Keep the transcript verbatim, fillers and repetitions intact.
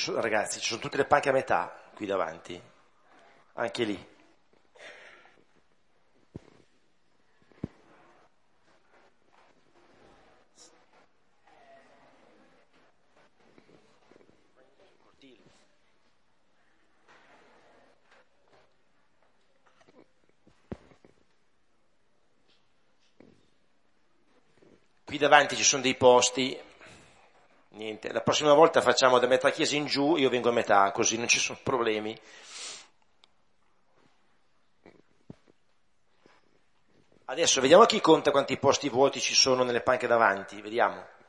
sono, ragazzi, ci sono tutte le panche a metà qui davanti, anche lì. Qui davanti ci sono dei posti, niente, la prossima volta facciamo da metà chiesa in giù, io vengo a metà, così non ci sono problemi. Adesso vediamo chi conta quanti posti vuoti ci sono nelle panche davanti, vediamo.